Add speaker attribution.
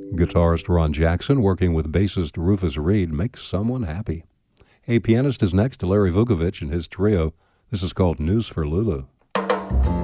Speaker 1: Guitarist Ron Jackson working with bassist Rufus Reid makes someone happy. A pianist is next to Larry Vukovich and his trio. This is called News for Lulu.